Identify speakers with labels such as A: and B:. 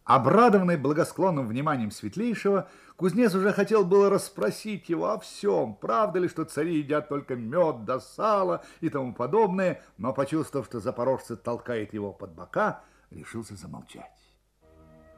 A: Обрадованный благосклонным вниманием Светлейшего, кузнец уже хотел было расспросить его о всем, правда ли, что цари едят только мед да сало и тому подобное, но, почувствовав, что запорожцы толкают его под бока, решился замолчать.